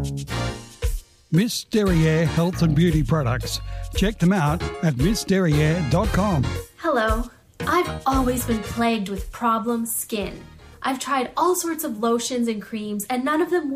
Miss Derriere Health and Beauty Products. Check them out at missderriere.com. Hello. I've always been plagued with problem skin. I've tried all sorts of lotions and creams, and none of them